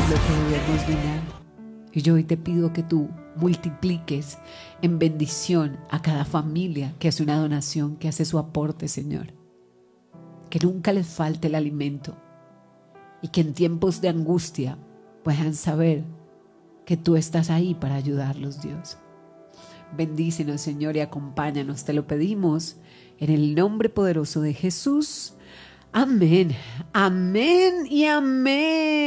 lo que debemos donar. Y yo hoy te pido que tú multipliques en bendición a cada familia que hace una donación, que hace su aporte, Señor. Que nunca les falte el alimento y que en tiempos de angustia puedan saber que tú estás ahí para ayudarlos, Dios. Bendícenos, Señor, y acompáñanos. Te lo pedimos en el nombre poderoso de Jesús. Amén, amén y amén.